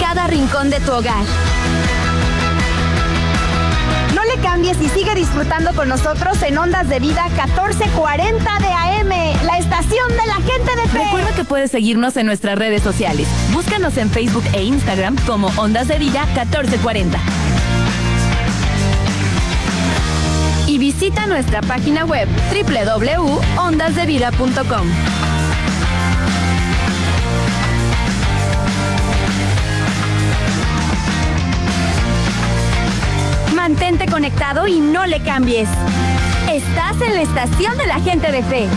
cada rincón de tu hogar. No le cambies y sigue disfrutando con nosotros en Ondas de Vida 1440 de AM, la estación de la gente de fe. Recuerda que puedes seguirnos en nuestras redes sociales. Búscanos en Facebook e Instagram como Ondas de Vida 1440. Y visita nuestra página web www.ondasdevida.com. Mantente conectado y no le cambies. Estás en la estación de la gente de fe.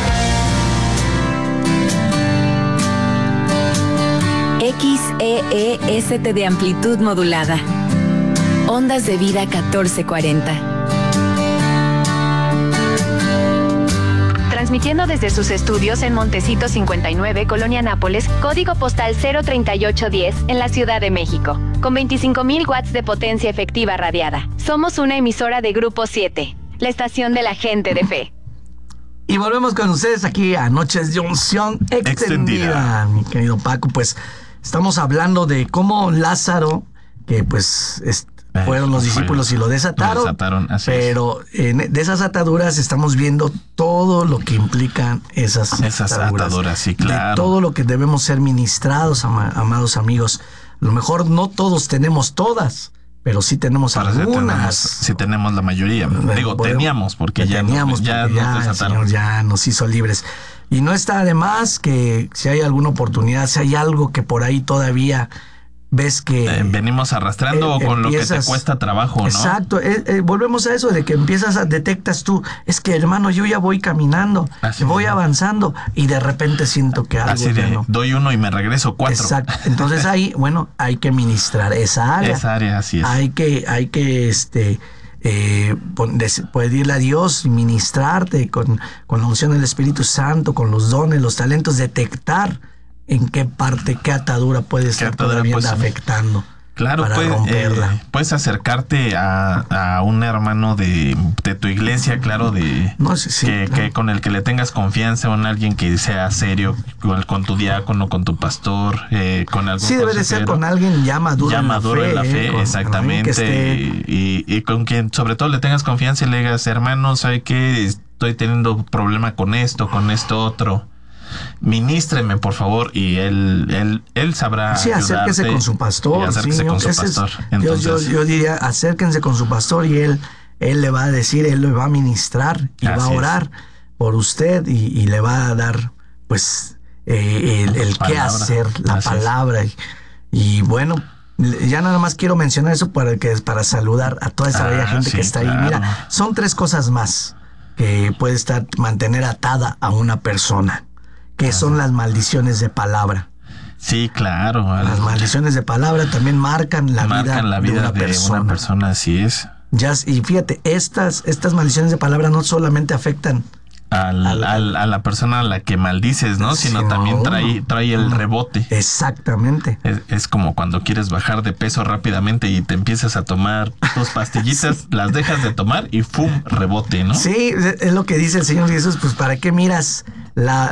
XEEST de amplitud modulada. Ondas de Vida 1440. Transmitiendo desde sus estudios en Montecito 59, Colonia Nápoles, código postal 03810 en la Ciudad de México, con 25,000 watts de potencia efectiva radiada. Somos una emisora de Grupo 7, la estación de la gente de fe. Y volvemos con ustedes aquí a Noches de Unción Extendida. Mi querido Paco, pues estamos hablando de cómo Lázaro, que pues fueron los discípulos y lo desataron, pero de esas ataduras estamos viendo todo lo que implican esas ataduras, sí, claro. De todo lo que debemos ser ministrados, amados amigos. A lo mejor no todos tenemos todas, pero sí tenemos algunas. Sí tenemos la mayoría. Teníamos, porque ya nos desataron. El Señor ya nos hizo libres. Y no está de más que si hay alguna oportunidad, si hay algo que por ahí todavía ves que venimos arrastrando con lo que te cuesta trabajo, ¿no? Exacto, volvemos a eso de que detectas tú, es que hermano, yo ya voy caminando, voy avanzando y de repente siento que algo así de, no. Doy 1 y me regreso 4. Exacto, entonces ahí, bueno, hay que ministrar esa área. Esa área, así es. Hay que pedirle a Dios, ministrarte con la unción del Espíritu Santo, con los dones, los talentos, detectar en qué parte, qué atadura puede estar todavía afectando. Claro, para romperla. Puedes acercarte a un hermano de tu iglesia, claro, claro. Con el que le tengas confianza, con alguien que sea serio, con tu diácono, con tu pastor, con algún debe de ser con alguien ya maduro en la fe, exactamente, y con quien sobre todo le tengas confianza y le digas, hermano, ¿sabe qué? Estoy teniendo problema con esto otro. Ministreme, por favor, y él sabrá. Sí, acérquese con su pastor. Entonces, yo diría, acérquense con su pastor y él le va a decir, él le va a ministrar y va a orar por usted y le va a dar, pues, el qué hacer, la palabra. Y bueno, ya nada más quiero mencionar eso para saludar a toda esa bella gente que está ahí. Mira, son 3 cosas más que puede mantener atada a una persona, que son las maldiciones de palabra. Sí, claro. Las maldiciones de palabra también marcan la vida de una persona. Así es. Y fíjate, estas maldiciones de palabra no solamente afectan a la persona a la que maldices, ¿no? Sino también trae el rebote. Exactamente. Es como cuando quieres bajar de peso rápidamente y te empiezas a tomar 2 pastillitas, las dejas de tomar y ¡fum! Rebote, ¿no? Sí, es lo que dice el Señor Jesús, pues ¿para qué miras la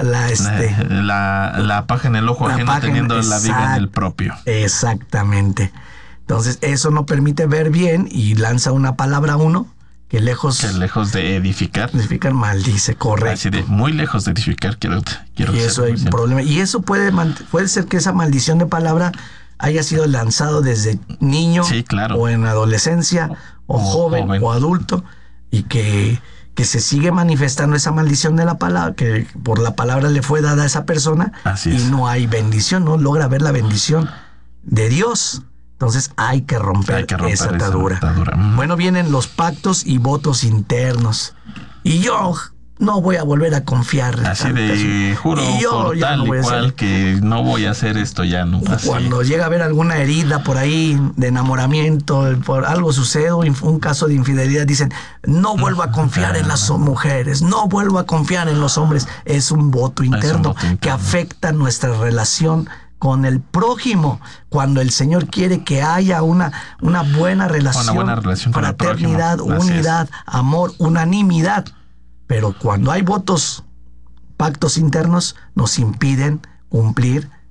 paja en el ojo ajeno teniendo la viga en el propio? Exactamente. Entonces eso no permite ver bien y lanza una palabra a uno que lejos de edificar maldice, correcto. Así de muy lejos de edificar quiero y eso hay un problema. Y eso puede ser que esa maldición de palabra haya sido lanzado desde niño, sí, claro, o en adolescencia o joven o adulto, y que se sigue manifestando esa maldición de la palabra, que por la palabra le fue dada a esa persona. Así y es. No hay bendición, no logra ver la bendición de Dios. Entonces hay que romper esa atadura. Bueno, vienen los pactos y votos internos. Y yo no voy a volver a confiar. Así de juro por tal y cual que no voy a hacer esto ya nunca. Cuando llega a haber alguna herida por ahí de enamoramiento, por algo sucede, un caso de infidelidad, dicen, no vuelvo a confiar en las mujeres, no vuelvo a confiar en los hombres. Es un voto interno que afecta nuestra relación con el prójimo, cuando el Señor quiere que haya una buena relación, fraternidad, unidad, amor, unanimidad. Pero cuando hay pactos internos, nos impiden cumplir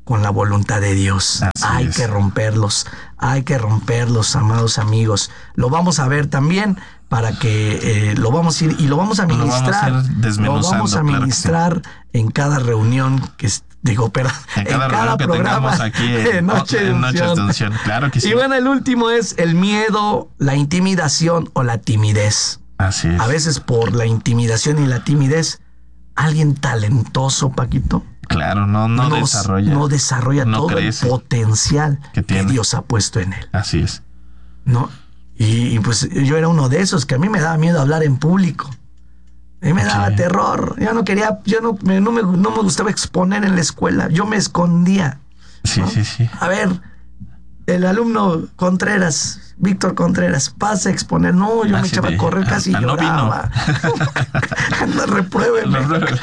con la voluntad de Dios. Hay que romperlos, amados amigos. Lo vamos a ver también para que lo vamos a ir y lo vamos a ministrar. Lo vamos a ministrar en cada reunión que en cada programa que aquí en Noche de Unción. Claro que sí. Y bueno, el último es el miedo, la intimidación o la timidez. Así es. A veces por la intimidación y la timidez, alguien talentoso, Paquito, claro, no desarrolla todo el potencial que Dios ha puesto en él. Así es. ¿No? Y pues yo era uno de esos que a mí me daba miedo hablar en público. A mí me daba terror. Yo no quería, no me gustaba exponer en la escuela. Yo me escondía. Sí, ¿no? Sí. A ver, el alumno Contreras, Víctor Contreras, pasa a exponer. No, yo me echaba a correr, casi lloraba. No repruébenme.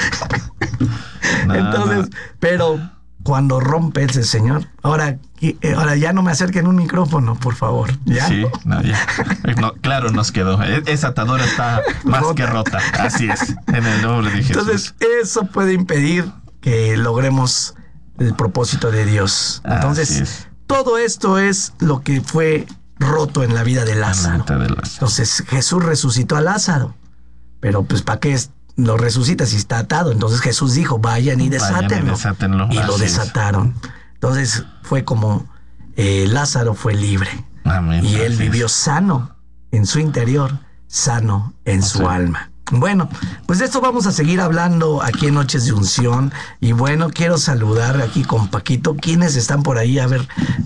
Entonces, pero cuando rompe ese señor, ahora ya no me acerquen un micrófono, por favor. ¿Ya? Sí, ya. No, claro, nos quedó. Esa atadura está más que rota. Así es, en el nombre de Jesús. Entonces, eso puede impedir que logremos el propósito de Dios. Entonces, todo esto es lo que fue roto en la vida de Lázaro. Entonces, Jesús resucitó a Lázaro. Pero, pues, ¿para qué lo resucita si está atado? Entonces Jesús dijo, vayan y desátenlo. Y lo desataron. Entonces fue como Lázaro fue libre. Amén. Y él vivió sano en su interior, sano en su alma. Bueno, pues de esto vamos a seguir hablando aquí en Noches de Unción. Y bueno, quiero saludar aquí con Paquito. ¿Quiénes están por ahí? A ver,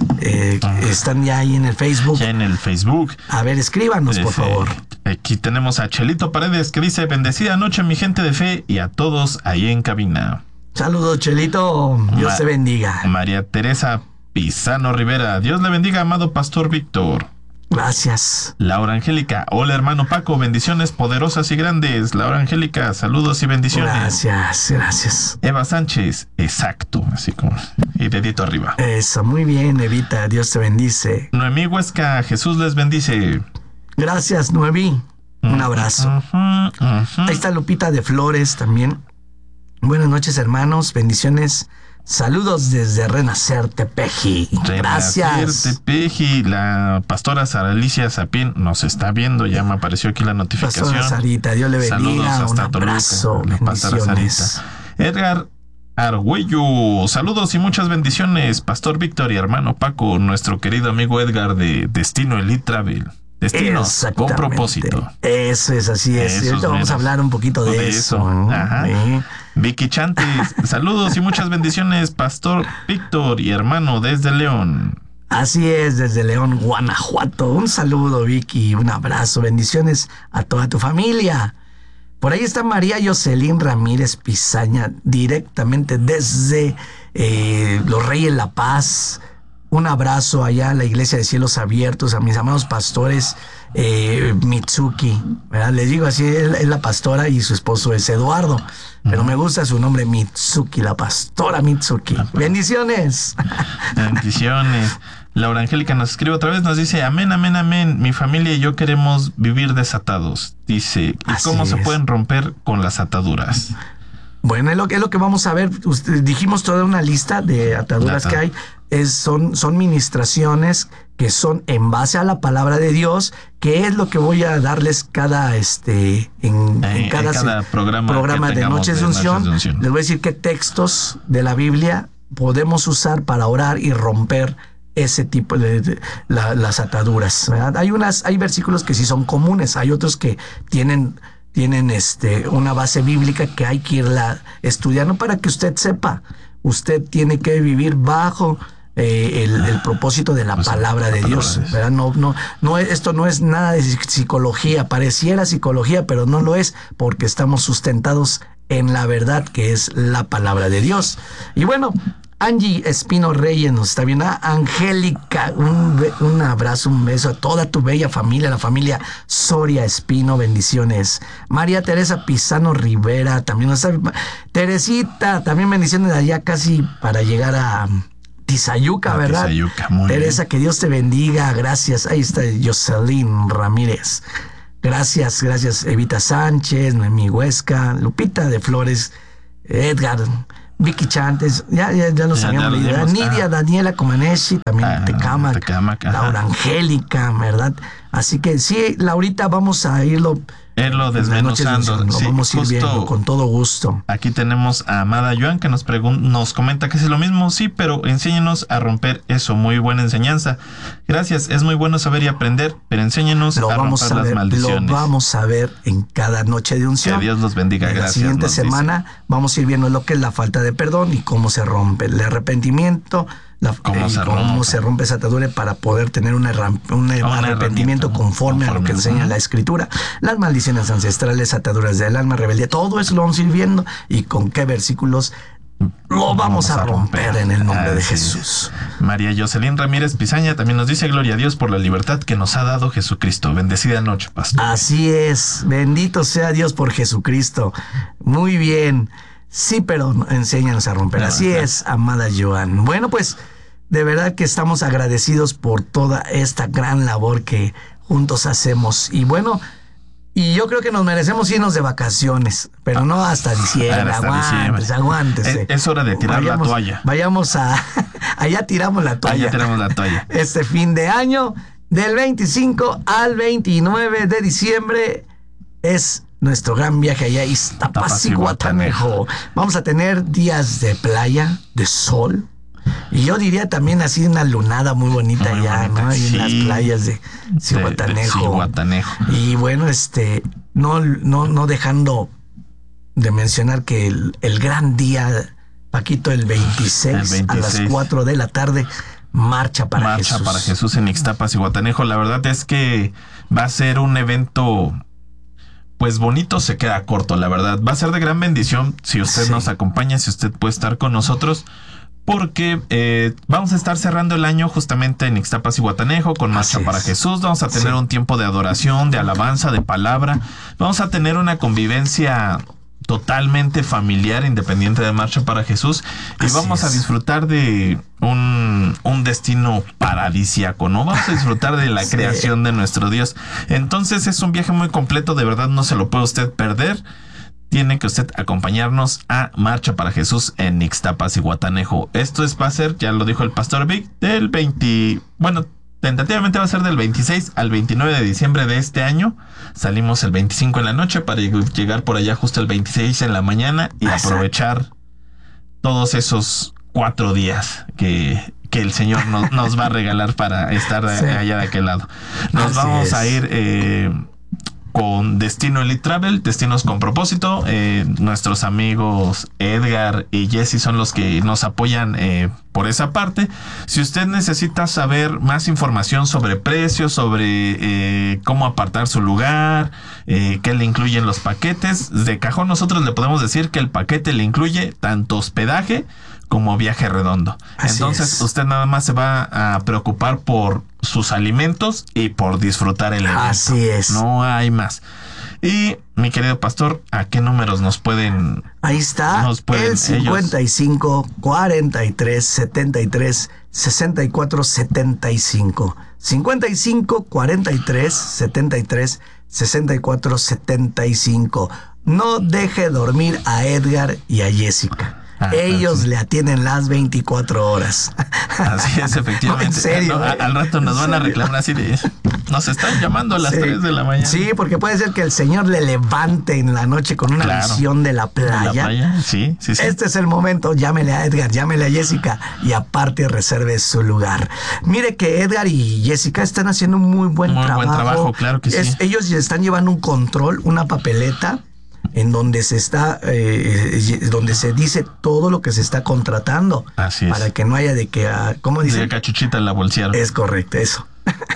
están ya ahí en el Facebook. Ya en el Facebook. A ver, escríbanos, por favor. Aquí tenemos a Chelito Paredes que dice, bendecida noche mi gente de fe y a todos ahí en cabina. Saludos, Chelito. Dios te bendiga. María Teresa Pisano Rivera. Dios le bendiga, amado Pastor Víctor. Gracias. Laura Angélica. Hola, hermano Paco. Bendiciones poderosas y grandes. Laura Angélica, saludos y bendiciones. Gracias. Eva Sánchez. Exacto. Así como. Y dedito arriba. Eso, muy bien, Evita. Dios te bendice. Noemí Huesca. Jesús les bendice. Gracias, Noemí. Un abrazo. Ahí está Lupita de Flores también. Buenas noches, hermanos. Bendiciones. Saludos desde Renacer Tepeji. Gracias. Tepeji. La pastora Sara Alicia Sapien nos está viendo. Ya me apareció aquí la notificación. Pastora Sarita, Dios le bendiga. Saludos hasta un abrazo. Toluca. Bendiciones. Edgar Argüello. Saludos y muchas bendiciones. Pastor Víctor y hermano Paco. Nuestro querido amigo Edgar de Destino Elite Travel. Destino con propósito. Eso es, así es. Ahorita vamos a hablar un poquito de eso. Ajá. Vicky Chantes, saludos y muchas bendiciones, Pastor Víctor y hermano desde León. Así es, desde León, Guanajuato. Un saludo, Vicky, un abrazo, bendiciones a toda tu familia. Por ahí está María Jocelyn Ramírez Pizaña, directamente desde Los Reyes La Paz. Un abrazo allá a la Iglesia de Cielos Abiertos, a mis amados pastores Mitsuki, ¿verdad? Les digo así, es la pastora y su esposo es Eduardo, pero me gusta su nombre, Mitsuki, la pastora Mitsuki. Bendiciones. Bendiciones. Laura Angélica nos escribe otra vez, nos dice, amén, amén, amén, mi familia y yo queremos vivir desatados. Dice, ¿y cómo se pueden romper con las ataduras? Bueno, es lo que vamos a ver. Dijimos toda una lista de ataduras que hay. Son ministraciones que son en base a la palabra de Dios, que es lo que voy a darles cada programa de Noches de Unción. Les voy a decir qué textos de la Biblia podemos usar para orar y romper ese tipo de las ataduras, ¿verdad? Hay versículos que sí son comunes, hay otros que tienen una base bíblica que hay que irla estudiando para que usted sepa. Usted tiene que vivir bajo el propósito de la palabra de Dios, ¿verdad? No, esto no es nada de psicología. Pareciera psicología, pero no lo es, porque estamos sustentados en la verdad que es la palabra de Dios. Y bueno, Angie Espino Reyes nos está viendo. Angélica, un abrazo, un beso a toda tu bella familia, la familia Soria Espino, bendiciones. María Teresa Pisano Rivera también nos está. Teresita, también bendiciones de allá casi para llegar a Tizayuca, ¿verdad? Tizayuca, muy Teresa, bien. Que Dios te bendiga, gracias. Ahí está Jocelyn Ramírez. Gracias, Evita Sánchez, Noemí Huesca, Lupita de Flores, Edgar. Vicky Chantes, ya lo sabíamos. Nidia Daniela Comaneci, también Tecámac, Laura Angélica, ¿verdad? Así que sí, Laurita, vamos a irlo desmenuzando. Lo vamos a ir viendo con todo gusto. Aquí tenemos a Amada Joan que nos comenta que es lo mismo. Sí, pero enséñenos a romper eso. Muy buena enseñanza. Gracias, es muy bueno saber y aprender, pero enséñenos a romper las maldiciones. Lo vamos a ver en cada noche de unción. Que Dios los bendiga. En gracias. La siguiente semana vamos a ir viendo lo que es la falta de perdón y cómo se rompe el arrepentimiento. Cómo se rompe esa atadura para poder tener un arrepentimiento conforme a lo que enseña la Escritura. Las maldiciones ancestrales, ataduras del alma, rebeldía, todo eso lo vamos a ir viendo y con qué versículos lo vamos a romper en el nombre de Jesús. María Jocelyn Ramírez Pizaña también nos dice: gloria a Dios por la libertad que nos ha dado Jesucristo. Bendecida noche, pastor. Así es, bendito sea Dios por Jesucristo. Muy bien. Sí, pero enséñanos a romper. Así es, amada Joan. Bueno, pues de verdad que estamos agradecidos por toda esta gran labor que juntos hacemos. Y bueno, y yo creo que nos merecemos irnos de vacaciones, pero no hasta diciembre. Aguántese. Es hora de tirar la toalla. Vayamos allá tiramos la toalla. Allá tiramos la toalla. Este fin de año, del 25 al 29 de diciembre, es nuestro gran viaje allá a Iztapas y Guatanejo. Vamos a tener días de playa, de sol. Y yo diría también así una lunada muy bonita allá, ¿no? Ahí en las playas de Zihuatanejo. Y bueno, no dejando de mencionar que el gran día, Paquito, el 26 a las 4 de la tarde, Marcha para Jesús. Marcha para Jesús en Ixtapas y Guatanejo. La verdad es que va a ser un evento, pues bonito, se queda corto, la verdad. Va a ser de gran bendición si usted nos acompaña, si usted puede estar con nosotros, porque vamos a estar cerrando el año justamente en Ixtapas y Guatanejo con Marcha para Jesús. Vamos a tener un tiempo de adoración, de alabanza, de palabra. Vamos a tener una convivencia totalmente familiar, independiente de Marcha para Jesús, y vamos a disfrutar de un destino paradisíaco, ¿no? Vamos a disfrutar de la creación de nuestro Dios. Entonces es un viaje muy completo, de verdad no se lo puede usted perder. Tiene que usted acompañarnos a Marcha para Jesús en Ixtapas y Guatanejo. Esto va a ser, ya lo dijo el pastor Vic, tentativamente va a ser del 26 al 29 de diciembre de este año. Salimos el 25 en la noche para llegar por allá justo el 26 en la mañana y aprovechar todos esos 4 días que el Señor nos va a regalar para estar allá de aquel lado. Nos vamos a ir con Destino Elite Travel, Destinos con Propósito. Nuestros amigos Edgar y Jesse son los que nos apoyan por esa parte. Si usted necesita saber más información sobre precios, sobre cómo apartar su lugar, qué le incluyen los paquetes, de cajón nosotros le podemos decir que el paquete le incluye tanto hospedaje como viaje redondo. Entonces usted nada más se va a preocupar por sus alimentos y por disfrutar el evento. Así es. No hay más. Y mi querido pastor, ¿a qué números nos pueden? Ahí está, el 55 43 73 64 75. 55 43 73 64 75. No deje dormir a Edgar y a Jessica. Ellos le atienden las 24 horas. Así es, efectivamente. No, en serio. Al rato nos van a reclamar así de... Nos están llamando a las 3 de la mañana. Sí, porque puede ser que el Señor le levante en la noche con una visión de la playa. ¿De la playa? Sí. Este es el momento. Llámele a Edgar, llámele a Jessica y aparte reserve su lugar. Mire que Edgar y Jessica están haciendo un muy buen trabajo. Muy buen trabajo, claro que sí. Ellos están llevando un control, una papeleta en donde se está, donde se dice todo lo que se está contratando. Así es. Para que no haya de que, ¿cómo dice? De cachuchita la bolsearon. Es correcto, eso.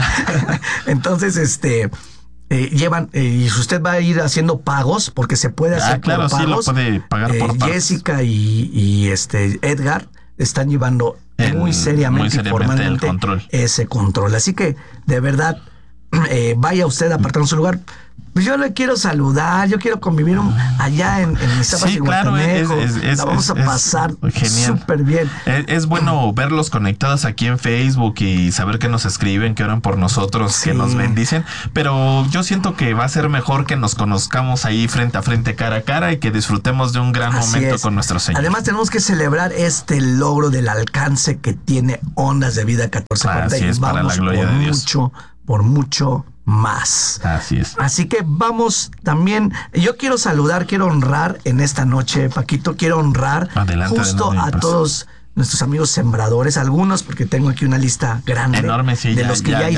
Entonces, llevan, y usted va a ir haciendo pagos, porque se puede hacer por pagos. Sí, lo puede pagar por pagos. Jessica y Edgar están llevando muy seriamente y formalmente el control. Ese control. Así que, de verdad, vaya usted apartando su lugar. Pues yo le quiero saludar, yo quiero convivir allá en Iztapas y Guatanejo. La vamos a pasar súper bien. Es bueno verlos conectados aquí en Facebook y saber que nos escriben, que oran por nosotros, que nos bendicen. Pero yo siento que va a ser mejor que nos conozcamos ahí frente a frente, cara a cara, y que disfrutemos de un gran momento con nuestro Señor. Además, tenemos que celebrar este logro del alcance que tiene Ondas de Vida 1440. Así es, para la gloria de Dios. Por mucho más. Así es. Así que vamos también, yo quiero saludar, quiero honrar en esta noche, Paquito, quiero honrar justo a todos nuestros amigos sembradores, algunos, porque tengo aquí una lista grande enorme, sí, de los que ya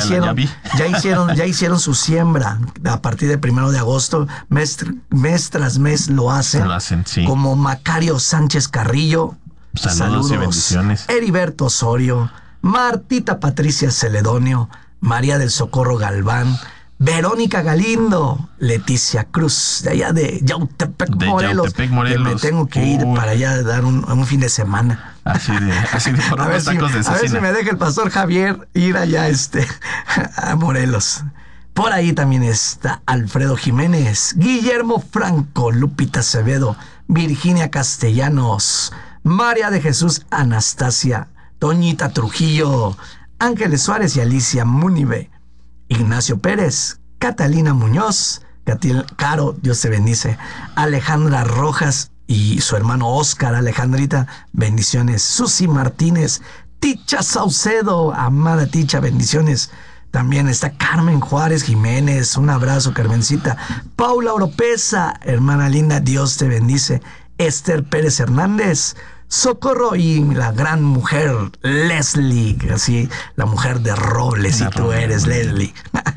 hicieron su siembra a partir del 1 de agosto, mes tras mes lo hacen, sí. Como Macario Sánchez Carrillo, saludos y bendiciones. Heriberto Osorio, Martita Patricia Celedonio, María del Socorro Galván, Verónica Galindo, Leticia Cruz, de allá de Yautepec, Morelos. Que me tengo que ir para allá a dar un fin de semana. Así de por unos tacos de cecina. A ver si me deja el pastor Javier ir allá a Morelos. Por ahí también está Alfredo Jiménez, Guillermo Franco, Lupita Acevedo, Virginia Castellanos, María de Jesús Anastasia, Toñita Trujillo, Ángeles Suárez y Alicia Munive, Ignacio Pérez, Catalina Muñoz, Caro, Dios te bendice, Alejandra Rojas y su hermano Oscar, Alejandrita, bendiciones, Susi Martínez, Ticha Saucedo, amada Ticha, bendiciones. También está Carmen Juárez Jiménez, un abrazo, Carmencita. Paula Oropesa, hermana linda, Dios te bendice. Esther Pérez Hernández, Socorro y la gran mujer Leslie, así, la mujer de Robles, y tú eres Leslie.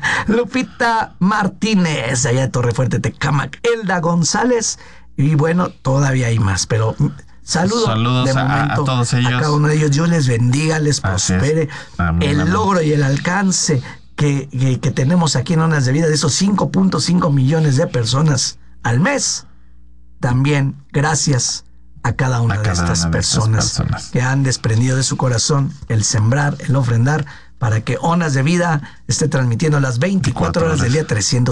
Lupita Martínez, allá de Torrefuerte, Tecámac. Elda González, y bueno, todavía hay más, pero saludos de momento a todos ellos. A cada uno de ellos, Dios les bendiga, les prospere. Amén. Logro y el alcance que tenemos aquí en Ondas de Vida, de esos 5.5 millones de personas al mes. También gracias a cada una de estas personas que han desprendido de su corazón el sembrar, el ofrendar, para que Ondas de Vida esté transmitiendo las 24 horas del día,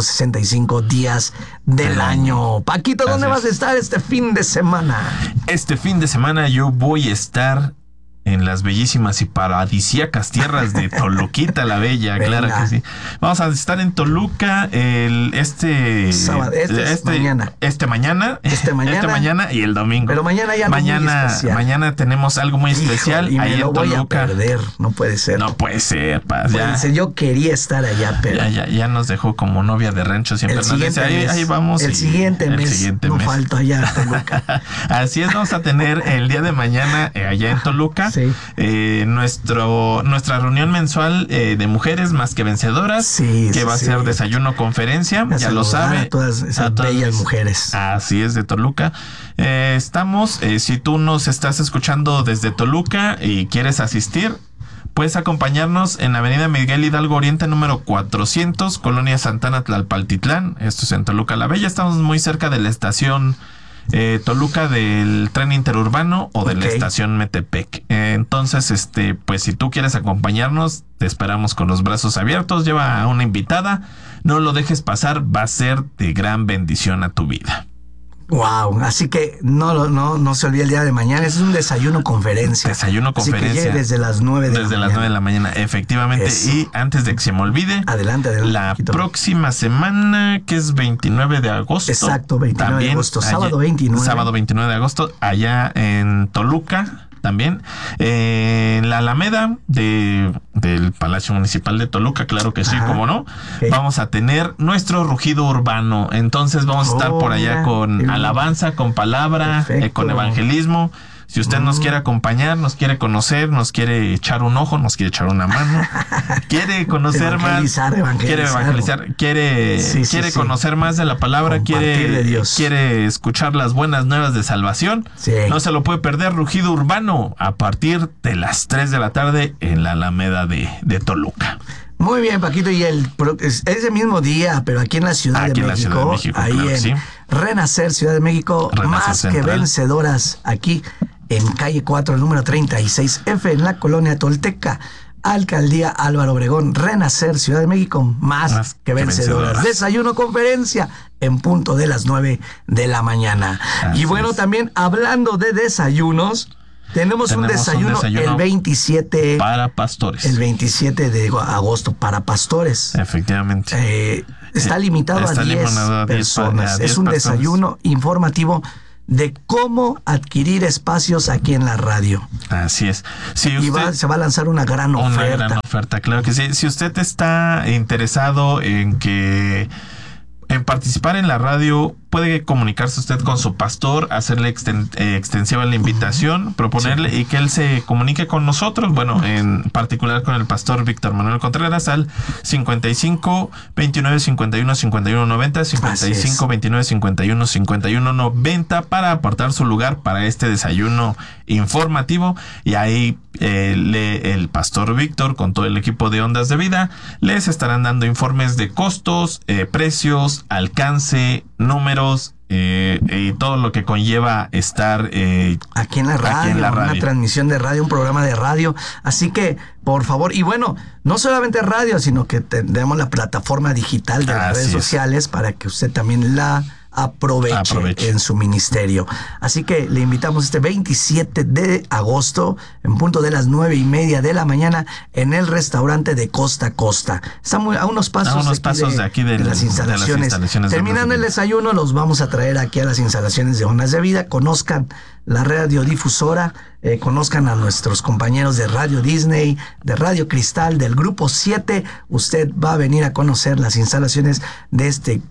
365 días del año. Paquito, ¿dónde vas a estar este fin de semana? Este fin de semana yo voy a estar en las bellísimas y paradisíacas tierras de Toluquita la Bella. Claro que sí. Vamos a estar en Toluca sábado, mañana y el domingo. Pero mañana ya mañana tenemos algo muy especial. Y ahí me lo en voy Toluca. A perder, no puede ser. No puede ser, Paz. Yo quería estar allá, pero ya nos dejó como novia de rancho, siempre nos dice, ahí vamos. El siguiente mes no falto allá en Toluca. Así es, vamos a tener el día de mañana allá en Toluca. Sí. Nuestra reunión mensual de mujeres más que vencedoras, que va a ser desayuno conferencia, ya lo sabe, a todas esas bellas mujeres. Así es, de Toluca. Estamos, si tú nos estás escuchando desde Toluca y quieres asistir, puedes acompañarnos en Avenida Miguel Hidalgo Oriente número 400, Colonia Santana Tlalpaltitlán. Esto es en Toluca la Bella. Estamos muy cerca de la estación Toluca del tren interurbano o de la estación Metepec. Entonces, pues si tú quieres acompañarnos, te esperamos con los brazos abiertos. Lleva a una invitada, no lo dejes pasar, va a ser de gran bendición a tu vida. Wow, así que no se olvide el día de mañana, es un desayuno conferencia. Así que llegue desde las 9 de la mañana. Desde las 9 de la mañana, efectivamente. Eso. Y antes de que se me olvide, adelante. La próxima semana, que es 29 de agosto. Exacto, 29 de agosto, sábado 29. Sábado 29 de agosto, allá en Toluca. También en la Alameda del Palacio Municipal de Toluca, claro que sí, cómo no. Vamos a tener nuestro rugido urbano. Entonces vamos a estar por allá con alabanza, con palabra, con evangelismo. Si usted nos quiere acompañar, nos quiere conocer, nos quiere echar un ojo, nos quiere echar una mano, quiere conocer quiere evangelizar, quiere conocer más de la palabra, quiere escuchar las buenas nuevas de salvación, no se lo puede perder. Rugido Urbano a partir de las 3 de la tarde en la Alameda de Toluca. Muy bien, Paquito, y ese mismo día, pero aquí en la Ciudad de México, ahí claro, en Renacer, Ciudad de México, más Central. Que vencedoras, aquí en calle 4, número 36F, en la colonia Tolteca. Alcaldía Álvaro Obregón, Renacer, Ciudad de México, más que vencedoras. Desayuno conferencia en punto de las 9 de la mañana. Así y bueno, también hablando de desayunos, tenemos un desayuno el 27 para pastores. El 27 de agosto para pastores. Efectivamente. Está limitado a 10 personas. Es un desayuno informativo de cómo adquirir espacios aquí en la radio. Así es. Se va a lanzar una gran oferta. Una gran oferta, claro que sí. Si usted está interesado en participar en la radio, puede comunicarse usted con su pastor, hacerle extensiva la invitación, proponerle y que él se comunique con nosotros, bueno, en particular con el pastor Víctor Manuel Contreras al 55 29 51 51 90, 55 29 51 51 90 para apartar su lugar para este desayuno informativo, y ahí el pastor Víctor con todo el equipo de Ondas de Vida les estarán dando informes de costos, precios, alcance, números y todo lo que conlleva estar aquí en la radio, una transmisión de radio, un programa de radio. Así que, por favor, y bueno, no solamente radio, sino que tenemos la plataforma digital de las redes sociales para que usted también la aproveche en su ministerio. Así que le invitamos este 27 de agosto en punto de las 9:30 de la mañana en el restaurante de Costa a Costa. Está a unos pasos de aquí de las instalaciones. Terminando el desayuno, los vamos a traer aquí a las instalaciones de Ondas de Vida. Conozcan la radiodifusora, conozcan a nuestros compañeros de Radio Disney, de Radio Cristal, del Grupo 7. Usted va a venir a conocer las instalaciones de este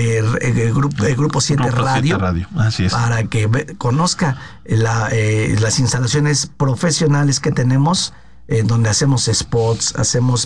Grupo 7 Radio. Así es. Para que conozca las instalaciones profesionales que tenemos, donde hacemos spots, hacemos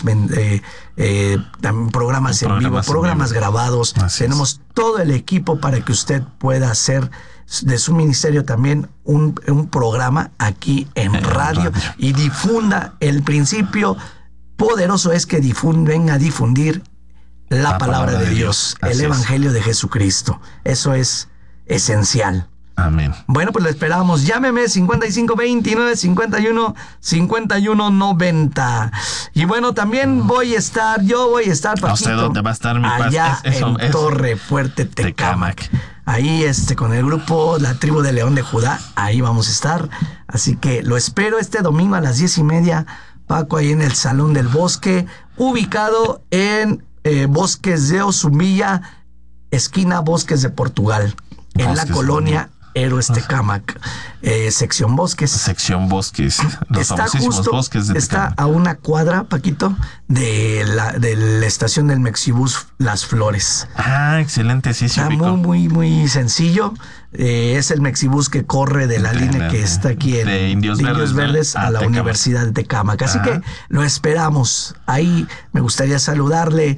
también programas en vivo, programas grabados. Tenemos todo el equipo para que usted pueda hacer de su ministerio también un programa aquí en radio y difunda. El principio poderoso es que venga a difundir la palabra de Dios, el Evangelio de Jesucristo. Eso es esencial. Amén. Bueno, pues lo esperamos. Llámeme 55 29 51 51 90. Y bueno, también yo voy a estar, Paquito, no sé dónde va a estar mi allá en Torre Fuerte, Tecámac. Ahí con el grupo La Tribu de León de Judá, ahí vamos a estar. Así que lo espero este domingo a las 10:30, Paco, ahí en el Salón del Bosque, ubicado en Bosques de Osumilla, esquina Bosques de Portugal, en la colonia Héroes Tecámac, sección Bosques. Sección Bosques, los famosísimos Bosques de Tecámac. Está a una cuadra, Paquito, de la estación del Mexibús Las Flores. Excelente, sí, está muy, muy sencillo. Es el Mexibús que corre de la línea que está aquí en Indios Verdes a la Tecámac. Universidad de Tecámac. Así que lo esperamos. Ahí me gustaría saludarle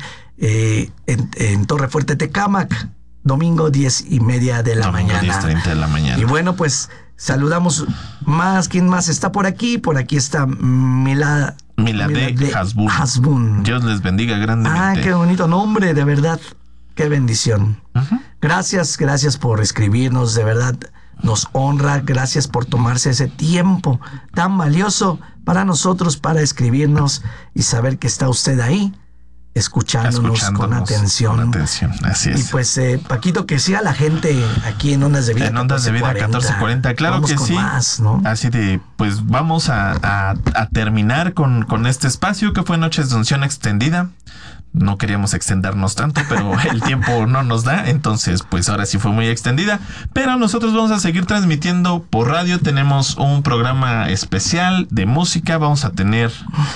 en Torre Fuerte, Tecámac. Domingo 10:30 de la mañana. 10:30 de la mañana. Y bueno, pues saludamos más. ¿Quién más está por aquí? Por aquí está Milade Hasbun. Dios les bendiga grandemente. Qué bonito nombre, de verdad. Qué bendición. Gracias por escribirnos, de verdad nos honra. Gracias por tomarse ese tiempo tan valioso para nosotros, para escribirnos y saber que está usted ahí. Escuchándonos con atención. Así es. Y pues, Paquito, que sea la gente aquí en Ondas de Vida. En Ondas de Vida 1440, claro. Vamos que sí. Más, ¿no? Así de, pues vamos a terminar con este espacio que fue Noches de Unción Extendida. No queríamos extendernos tanto, pero el tiempo no nos da, entonces pues ahora sí fue muy extendida, pero nosotros vamos a seguir transmitiendo por radio. Tenemos un programa especial de música, vamos a tener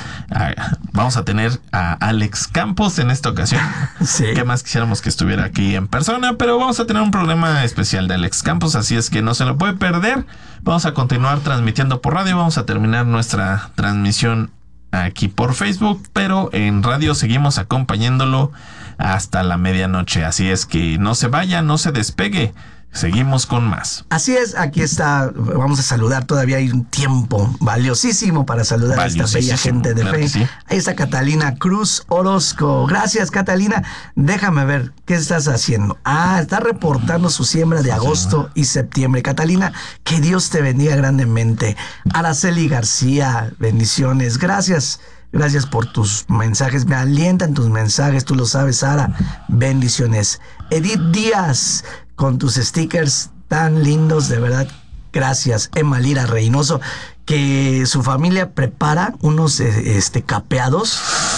a Alex Campos en esta ocasión. Sí. Que más quisiéramos que estuviera aquí en persona, pero vamos a tener un programa especial de Alex Campos, así es que no se lo puede perder. Vamos a continuar transmitiendo por radio, vamos a terminar nuestra transmisión aquí por Facebook, pero en radio seguimos acompañándolo hasta la medianoche. Así es que no se vaya, no se despegue. Seguimos con más. Así es, aquí está. Vamos a saludar. Todavía hay un tiempo valiosísimo para saludar a esta bella gente de fe. Sí. Ahí está Catalina Cruz Orozco. Gracias, Catalina. Déjame ver, ¿qué estás haciendo? Está reportando su siembra de agosto y septiembre. Catalina, que Dios te bendiga grandemente. Araceli García, bendiciones. Gracias Gracias por tus mensajes. Me alientan tus mensajes. Tú lo sabes, Sara. Bendiciones. Edith Díaz, con tus stickers tan lindos, de verdad. Gracias. Emma Lira Reynoso, que su familia prepara unos capeados,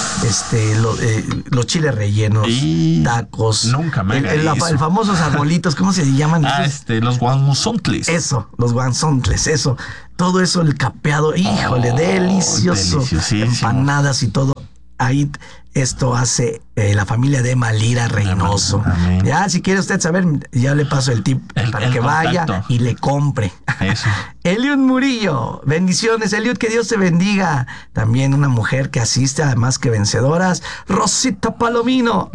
los chiles rellenos, tacos. Nunca me el famosos arbolitos, ¿cómo se llaman? Los guanzontles. Eso, los guanzontles, eso. Todo eso, el capeado, híjole, delicioso. Empanadas y todo. Ahí esto hace la familia de Malira Reynoso. Amén. Ya, si quiere usted saber, ya le paso el tip para que vaya y le compre. Eso. Eliud Murillo, bendiciones, Eliud, que Dios te bendiga. También una mujer que asiste a Más que Vencedoras, Rosita Palomino.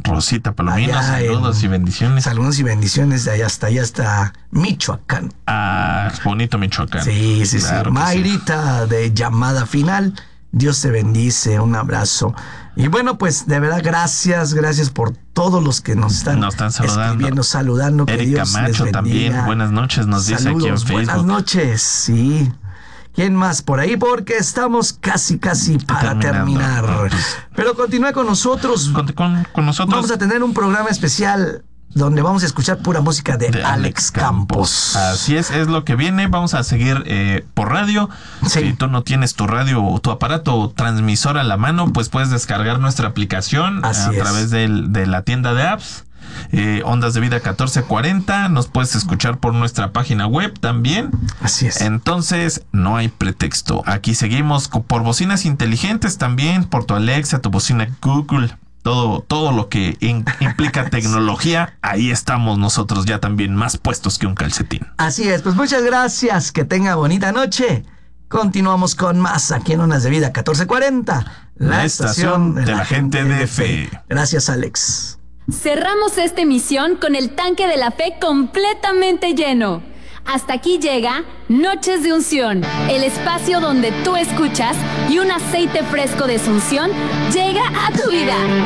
Saludos y bendiciones. Saludos y bendiciones de allá hasta Michoacán. Bonito Michoacán. Sí. Mayrita de Llamada Final. Dios te bendice, un abrazo. Y bueno, pues de verdad, gracias por todos los que nos están escribiendo, saludando. Erika que Dios Macho les bendiga. También, buenas noches, nos dice aquí en Facebook. Buenas noches, sí. ¿Quién más por ahí? Porque estamos casi para terminar. Pero continúa con nosotros. Con nosotros. Vamos a tener un programa especial donde vamos a escuchar pura música de Alex Campos. Así es lo que viene. Vamos a seguir por radio. Sí. Si tú no tienes tu radio o tu aparato o transmisor a la mano, pues puedes descargar nuestra aplicación a través de la tienda de apps. Ondas de Vida 1440. Nos puedes escuchar por nuestra página web también. Así es. Entonces, no hay pretexto. Aquí seguimos por bocinas inteligentes también, por tu Alexa, tu bocina Google. Todo lo que implica tecnología, ahí estamos nosotros ya también más puestos que un calcetín. Así es, pues muchas gracias, que tenga bonita noche. Continuamos con más aquí en Ondas de Vida 1440, la estación de la gente de fe. Gracias, Alex. Cerramos esta emisión con el tanque de la fe completamente lleno. Hasta aquí llega Noches de Unción, el espacio donde tú escuchas y un aceite fresco de unción llega a tu vida.